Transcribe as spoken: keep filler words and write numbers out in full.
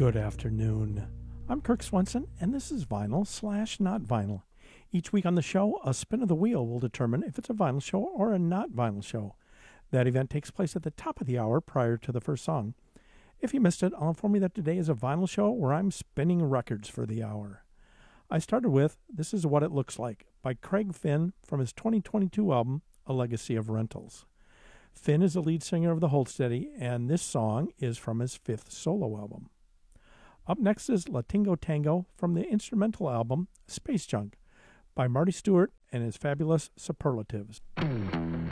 Good afternoon. I'm Kirk Swenson, and this is Vinyl slash Not Vinyl. Each week on the show, a spin of the wheel will determine if it's a vinyl show or a not vinyl show. That event takes place at the top of the hour prior to the first song. If you missed it, I'll inform you that today is a vinyl show where I'm spinning records for the hour. I started with This Is What It Looks Like by Craig Finn from his twenty twenty-two album, A Legacy of Rentals. Finn is the lead singer of the Hold Steady, and this song is from his fifth solo album. Up next is Latingo Tango from the instrumental album Space Junk by Marty Stuart and his fabulous Superlatives.